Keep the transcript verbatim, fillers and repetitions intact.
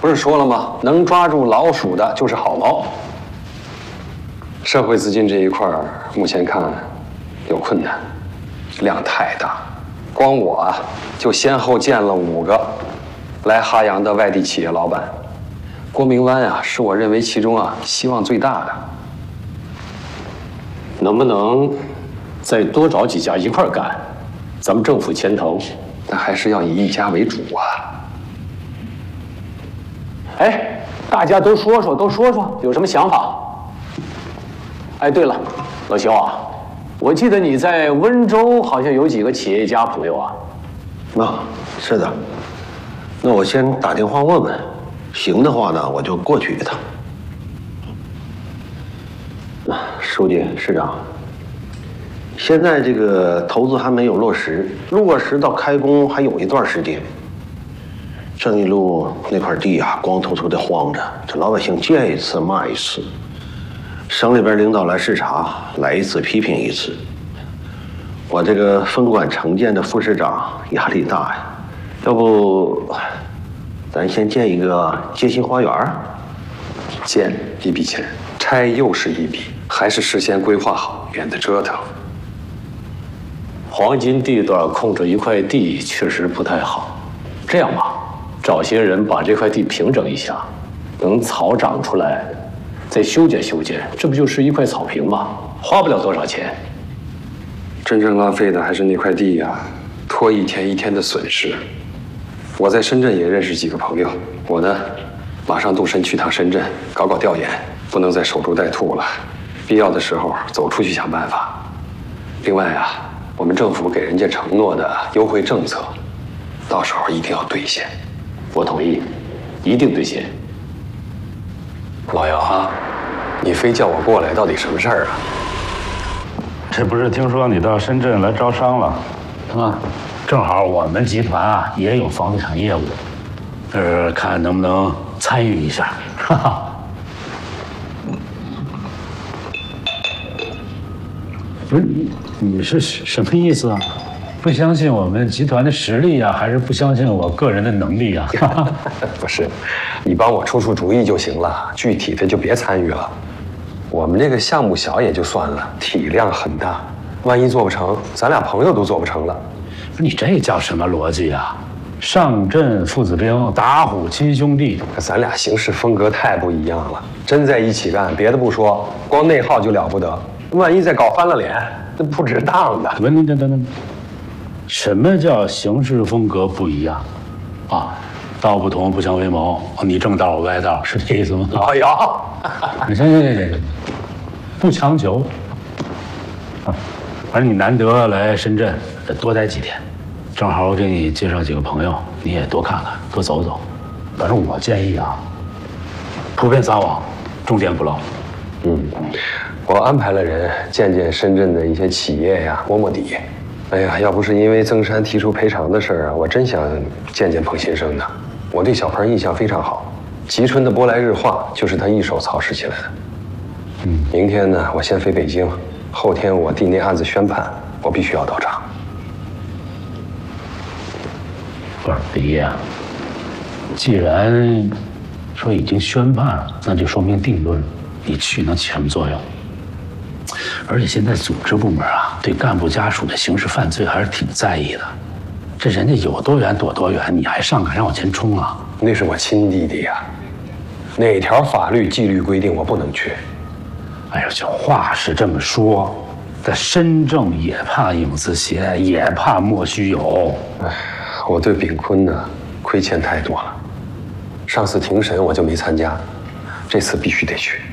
不是说了吗？能抓住老鼠的就是好猫。社会资金这一块儿，目前看有困难，量太大。光我啊，就先后见了五个来哈阳的外地企业老板。郭明湾啊，是我认为其中啊希望最大的。 能不能再多找几家一块儿干？咱们政府牵头， 但还是要以一家为主啊。 哎，大家都说说，都说说，有什么想法？哎，对了，老肖啊，我记得你在温州好像有几个企业家朋友啊。 啊，是的。那我先打电话问问，行的话呢，我就过去一趟。书记、市长，现在这个投资还没有落实，落实到开工还有一段时间。正义路那块地啊，光秃秃的荒着，这老百姓见一次骂一次。省里边领导来视察，来一次批评一次。我这个分管城建的副市长压力大呀，要不咱先建一个街心花园？ 建一笔钱，拆又是一笔，还是事先规划好，免得折腾。 黄金地段控制一块地确实不太好。这样吧，找些人把这块地平整一下，等草长出来，再修剪修剪，这不就是一块草坪吗？花不了多少钱。 真正浪费的还是那块地呀、啊，拖一天一天的损失。我在深圳也认识几个朋友，我呢，马上动身去趟深圳搞搞调研，不能再守株待兔了，必要的时候走出去想办法。另外啊，我们政府给人家承诺的优惠政策，到时候一定要兑现。 我同意，一定兑现。 老姚啊，你非叫我过来，到底什么事儿啊？ 这不是听说你到深圳来招商了？啊，正好我们集团啊也有房地产业务，呃，看能不能参与一下。哈哈。不是，你是什么意思啊？不相信我们集团的实力呀、啊，还是不相信我个人的能力呀、啊？ 不是，你帮我出出主意就行了，具体的就别参与了。我们这个项目小也就算了，体量很大，万一做不成，咱俩朋友都做不成了。 你这叫什么逻辑啊？上阵父子兵，打虎亲兄弟， 咱俩行事风格太不一样了，真在一起干，别的不说，光内耗就了不得，万一再搞翻了脸，那不值当的。 等等等等等，什么叫行事风格不一样？啊，道不同不相为谋，你正道我歪道，是这意思吗？ 老姚， 行行行行行，不强求。啊，反正你难得来深圳，多待几天，正好我给你介绍几个朋友，你也多看看，多走走。反正我建议啊，普遍撒网，重点捕捞。 嗯，我安排了人见见深圳的一些企业呀，摸摸底。哎呀，要不是因为曾山提出赔偿的事儿啊，我真想见见彭先生的。我对小彭印象非常好，吉春的波来日化就是他一手操持起来的。嗯，明天呢，我先飞北京，后天我弟那案子宣判，我必须要到场。 不是李爷啊，既然说已经宣判了，那就说明定论了，你去能起什么作用？而且现在组织部门啊，对干部家属的刑事犯罪还是挺在意的。这人家有多远躲多远，你还上赶着往前冲啊？ 那是我亲弟弟呀、啊，哪条法律纪律规定我不能去？ 哎呦，这话是这么说，但身正也怕影子斜，也怕莫须有。 哎，我对炳坤呢亏欠太多了。上次庭审我就没参加，这次必须得去。